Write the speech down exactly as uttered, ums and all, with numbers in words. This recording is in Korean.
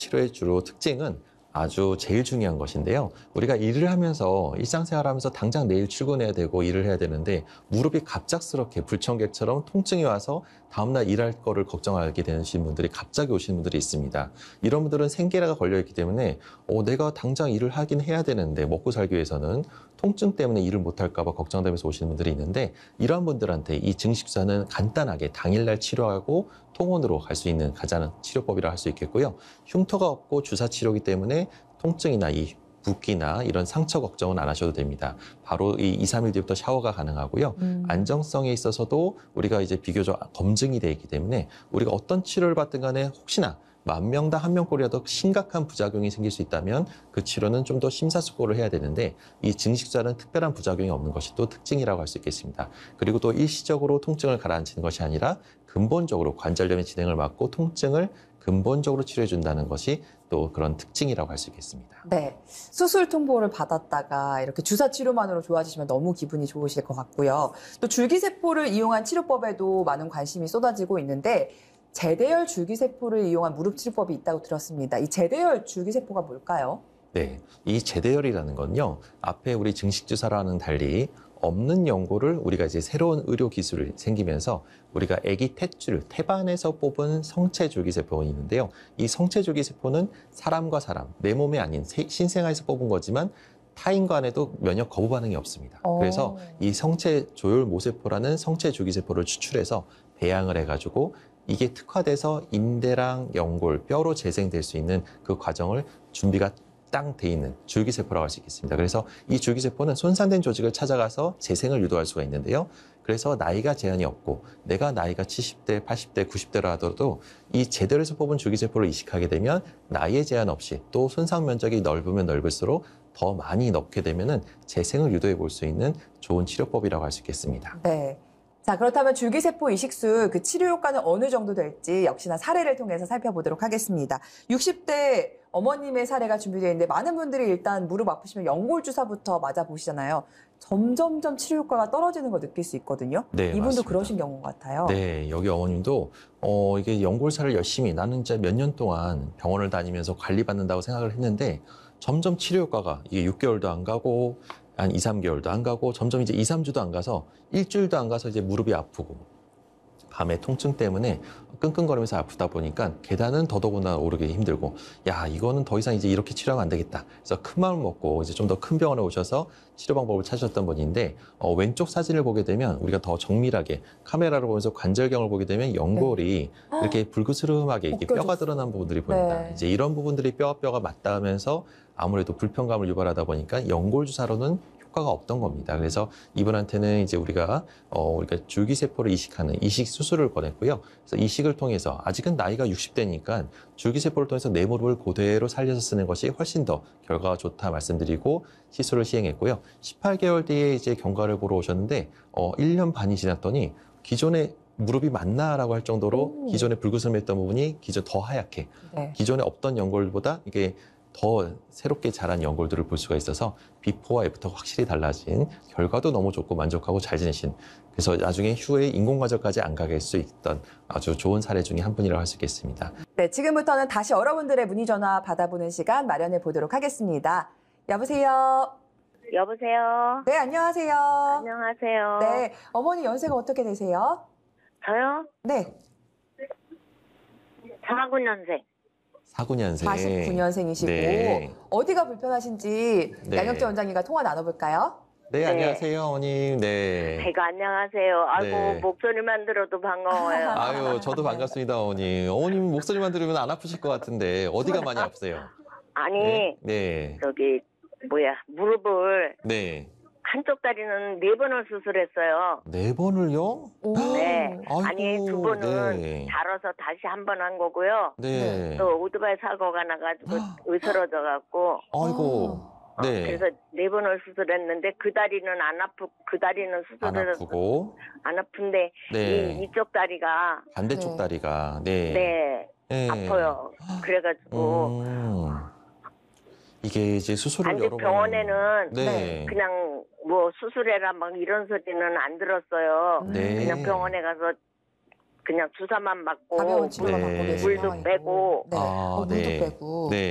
치료의 주로 특징은 아주 제일 중요한 것인데요. 우리가 일을 하면서 일상생활하면서 당장 내일 출근해야 되고 일을 해야 되는데 무릎이 갑작스럽게 불청객처럼 통증이 와서 다음날 일할 거를 걱정하게 되시는 분들이 갑자기 오시는 분들이 있습니다. 이런 분들은 생계라가 걸려있기 때문에 어, 내가 당장 일을 하긴 해야 되는데 먹고 살기 위해서는 통증 때문에 일을 못할까 봐 걱정되면서 오시는 분들이 있는데 이런 분들한테 이 증식주사는 간단하게 당일날 치료하고 통원으로 갈 수 있는 가장 치료법이라 할 수 있겠고요. 흉터가 없고 주사 치료이기 때문에 통증이나 이 붓기나 이런 상처 걱정은 안 하셔도 됩니다. 바로 이 이, 삼 일 뒤부터 샤워가 가능하고요. 음. 안정성에 있어서도 우리가 이제 비교적 검증이 돼 있기 때문에 우리가 어떤 치료를 받든 간에 혹시나 만 명당 한 명꼴이라도 심각한 부작용이 생길 수 있다면 그 치료는 좀 더 심사숙고를 해야 되는데 이 증식주사는 특별한 부작용이 없는 것이 또 특징이라고 할 수 있겠습니다. 그리고 또 일시적으로 통증을 가라앉히는 것이 아니라 근본적으로 관절염의 진행을 막고 통증을 근본적으로 치료해 준다는 것이 또 그런 특징이라고 할 수 있겠습니다. 네, 수술 통보를 받았다가 이렇게 주사 치료만으로 좋아지시면 너무 기분이 좋으실 것 같고요. 또 줄기세포를 이용한 치료법에도 많은 관심이 쏟아지고 있는데 제대열 줄기세포를 이용한 무릎 치료법이 있다고 들었습니다. 이 제대열 줄기세포가 뭘까요? 네, 이 제대열이라는 건요. 앞에 우리 증식주사와는 달리 없는 연골을 우리가 이제 새로운 의료 기술이 생기면서 우리가 아기 탯줄, 태반에서 뽑은 성체 줄기세포가 있는데요. 이 성체 줄기세포는 사람과 사람, 내 몸에 아닌 신생아에서 뽑은 거지만 타인 간에도 면역 거부 반응이 없습니다. 오. 그래서 이 성체 조혈 모세포라는 성체 줄기세포를 추출해서 배양을 해가지고 이게 특화돼서 인대랑 연골, 뼈로 재생될 수 있는 그 과정을 준비가 땅 돼 있는 줄기세포라고 할 수 있겠습니다. 그래서 이 줄기세포는 손상된 조직을 찾아가서 재생을 유도할 수가 있는데요. 그래서 나이가 제한이 없고 내가 나이가 칠십 대, 팔십 대, 구십 대라 하더라도 이 제대로에서 뽑은 줄기세포를 이식하게 되면 나이에 제한 없이 또 손상 면적이 넓으면 넓을수록 더 많이 넣게 되면은 재생을 유도해 볼 수 있는 좋은 치료법이라고 할 수 있겠습니다. 네. 자, 그렇다면 줄기세포 이식술 그 치료 효과는 어느 정도 될지 역시나 사례를 통해서 살펴보도록 하겠습니다. 육십 대 어머님의 사례가 준비되어 있는데 많은 분들이 일단 무릎 아프시면 연골 주사부터 맞아 보시잖아요. 점점점 치료 효과가 떨어지는 걸 느낄 수 있거든요. 네, 이분도 맞습니다. 그러신 경우 같아요. 네, 여기 어머님도 어 이게 연골사를 열심히 나는 진짜 몇 년 동안 병원을 다니면서 관리받는다고 생각을 했는데 점점 치료 효과가 이게 육 개월도 안 가고 한 이, 삼 개월도 안 가고 점점 이제 이, 삼 주도 안 가서 일주일도 안 가서 이제 무릎이 아프고 밤에 통증 때문에 끙끙거리면서 아프다 보니까 계단은 더더구나 오르기 힘들고 야 이거는 더 이상 이제 이렇게 치료하면 안 되겠다. 그래서 큰 마음 먹고 이제 좀 더 큰 병원에 오셔서 치료 방법을 찾으셨던 분인데 어, 왼쪽 사진을 보게 되면 우리가 더 정밀하게 카메라로 보면서 관절경을 보게 되면 연골이 네. 이렇게 불그스름하게 이렇게 뼈가 드러난 부분들이 보입니다. 네. 이제 이런 부분들이 뼈와 뼈가 맞닿으면서 아무래도 불편감을 유발하다 보니까 연골 주사로는 효과가 없던 겁니다. 그래서 이분한테는 이제 우리가 어 우리가 줄기세포를 이식하는 이식 수술을 권했고요. 그래서 이식을 통해서 아직은 나이가 육십 대니까 줄기세포를 통해서 내 무릎을 그대로 살려서 쓰는 것이 훨씬 더 결과가 좋다 말씀드리고 시술을 시행했고요. 십팔 개월 뒤에 이제 경과를 보러 오셨는데 어 일 년 반이 지났더니 기존에 무릎이 맞나라고 할 정도로 오. 기존에 불그스름했던 부분이 기존 더 하얗게 네. 기존에 없던 연골보다 이게 더 새롭게 자란 연골들을 볼 수가 있어서 비포와 애프터가 확실히 달라진 결과도 너무 좋고 만족하고 잘 지내신 그래서 나중에 휴에 인공관절까지 안 가게 할 수 있던 아주 좋은 사례 중에 한 분이라고 할 수 있겠습니다. 네, 지금부터는 다시 여러분들의 문의 전화 받아보는 시간 마련해 보도록 하겠습니다. 여보세요. 여보세요. 네, 안녕하세요. 안녕하세요. 네, 어머니 연세가 어떻게 되세요? 저요? 네, 사구 년생. 사구 년생. 사십구 년생이시고 네. 어디가 불편하신지 네. 양혁재 원장님과 통화 나눠볼까요? 네, 네. 안녕하세요, 어머님. 네. 아이고, 안녕하세요. 아이고, 네. 목소리만 들어도 반가워요. 아유, 저도 반갑습니다, 어머님. 어머님 목소리만 들으면 안 아프실 것 같은데 어디가 많이 아프세요? 아니, 네. 네. 저기, 뭐야, 무릎을, 네. 한쪽 다리는 네 번을 수술했어요. 네 번을요? 오. 네. 아이고, 아니, 두 번은 네. 자러서 다시 한 번 한 거고요. 네. 또 오토바이 사고가 나가지고 으스러져갖고. 아이고. 네. 그래서 네 번을 수술했는데 그 다리는 안 아프, 그 다리는 안 수술을 아프고. 안 아픈데 네. 이, 이쪽 다리가 반대쪽 네. 다리가. 네. 네, 네. 아파요. 그래가지고 음. 이게 이제 수술을 단지 여러 번. 병원에는 네. 그냥 뭐 수술해라 막 이런 소리는 안 들었어요. 네. 그냥 병원에 가서 그냥 주사만 맞고 가벼운 치료만 네. 받고 계신 물도 상황이고. 빼고. 네. 아, 어, 물도 네. 빼고. 네.